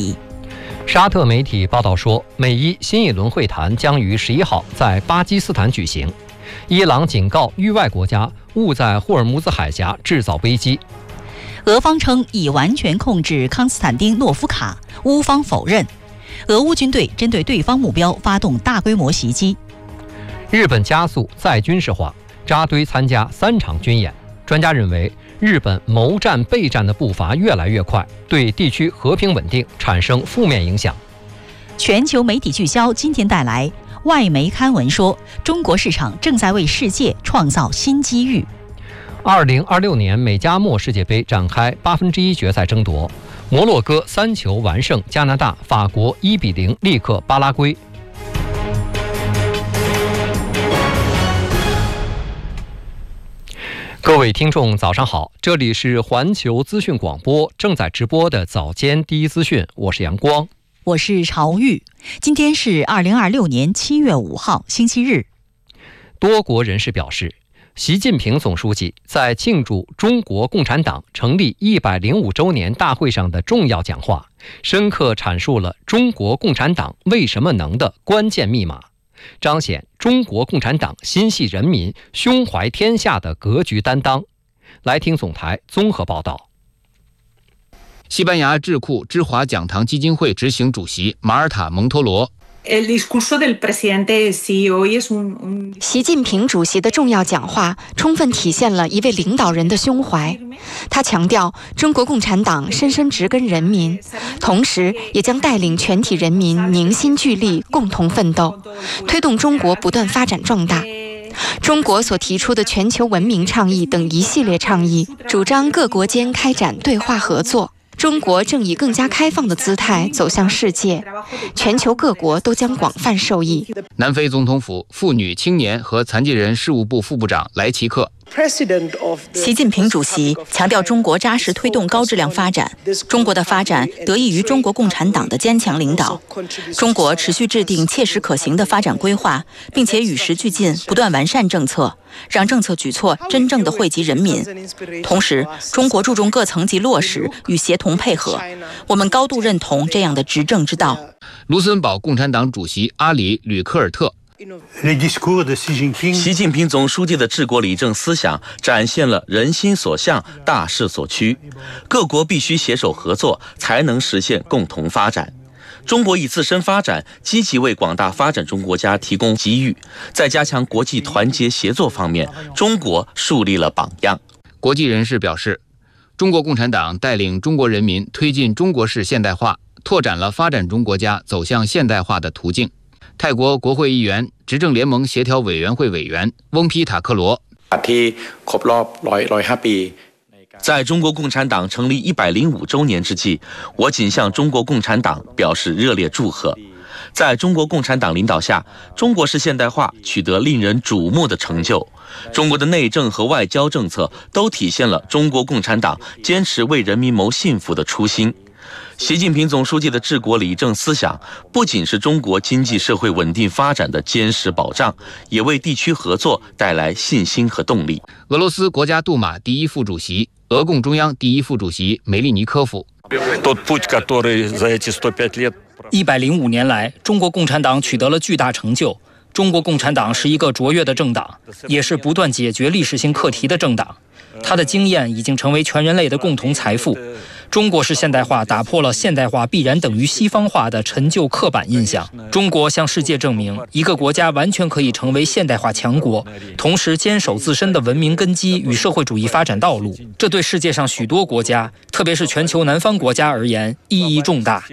题。 沙特媒体报道说，美伊新一轮会谈将于11号在巴基斯坦举行。伊朗警告域外国家勿在霍尔木兹海峡制造危机。 俄方称已完全控制康斯坦丁诺夫卡，乌方否认。俄乌军队针对对方目标发动大规模袭击。 日本加速再军事化，扎堆参加3场军演。专家认为，日本谋战备战的步伐越来越快，对地区和平稳定产生负面影响。 全球媒体聚焦今天带来，外媒刊文说，中国市场正在为世界创造新机遇。 2026年美加墨世界杯展开1/8决赛争夺，摩洛哥3球完胜加拿大，法国1-0力克巴拉圭。各位听众早上好，这里是环球资讯广播正在直播的早间第一资讯，我是阳光， 我是朝玉。今天是2026年7月5号星期日。 多国人士表示，习近平总书记在庆祝中国共产党成立105周年大会上的重要讲话，深刻阐述了中国共产党为什么能的关键密码，彰显中国共产党心系人民、胸怀天下的格局担当。来听总台综合报道。 西班牙智库芝华讲堂基金会执行主席马尔塔·蒙托罗。 习近平主席的重要讲话充分体现了一位领导人的胸怀。他强调，中国共产党深深植根人民，同时也将带领全体人民凝心聚力，共同奋斗，推动中国不断发展壮大。中国所提出的全球文明倡议等一系列倡议，主张各国间开展对话合作。中国正以更加开放的姿态走向世界，全球各国都将广泛受益。 南非总统府妇女、青年和残疾人事务部副部长莱奇克。 习近平主席强调，中国扎实推动高质量发展，中国的发展得益于中国共产党的坚强领导。中国持续制定切实可行的发展规划，并且与时俱进，不断完善政策，让政策举措真正的惠及人民。同时，中国注重各层级落实与协同配合，我们高度认同这样的执政之道。 卢森堡共产党主席阿里·吕科尔特。 习近平总书记的治国理政思想展现了人心所向、大势所趋，各国必须携手合作，才能实现共同发展。中国以自身发展积极为广大发展中国家提供机遇，在加强国际团结协作方面，中国树立了榜样。 国际人士表示，中国共产党带领中国人民推进中国式现代化，拓展了发展中国家走向现代化的途径。泰国国会议员、执政联盟协调委员会委员翁皮塔克罗。 在中国共产党成立105周年之际，我谨向中国共产党表示热烈祝贺。在中国共产党领导下，中国式现代化取得令人瞩目的成就。中国的内政和外交政策都体现了中国共产党坚持为人民谋幸福的初心。习近平总书记的治国理政思想不仅是中国经济社会稳定发展的坚实保障，也为地区合作带来信心和动力。 俄罗斯国家杜马第一副主席、俄共中央第一副主席梅利尼科夫。 105年来，中国共产党取得了巨大成就。中国共产党是一个卓越的政党，也是不断解决历史性课题的政党。它的经验已经成为全人类的共同财富。中国式现代化打破了现代化必然等于西方化的陈旧刻板印象。中国向世界证明，一个国家完全可以成为现代化强国，同时坚守自身的文明根基与社会主义发展道路。这对世界上许多国家，特别是全球南方国家而言，意义重大。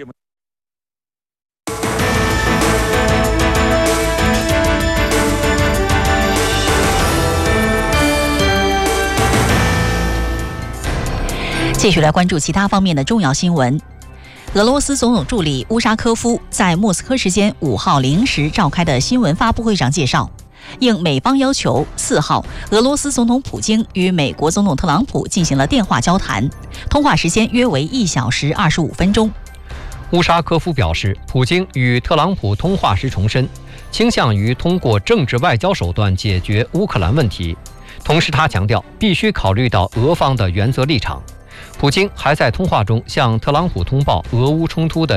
继续来关注其他方面的重要新闻。俄罗斯总统助理乌沙科夫在莫斯科时间5号0时召开的新闻发布会上介绍，应美方要求，4号俄罗斯总统普京与美国总统特朗普进行了电话交谈，通话时间约为1小时25分钟。 乌沙科夫表示，普京与特朗普通话时重申，倾向于通过政治外交手段解决乌克兰问题，同时他强调必须考虑到俄方的原则立场。普京还在通话中向特朗普通报俄乌冲突的